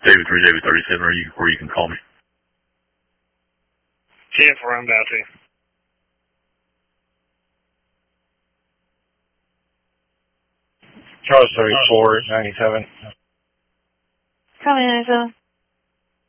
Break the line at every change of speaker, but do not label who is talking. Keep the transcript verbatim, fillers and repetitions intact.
David three, David thirty-seven, or you, or you can call me.
ten four, I'm about to.
Charles thirty-four, ninety-seven.
Probably ninety-seven.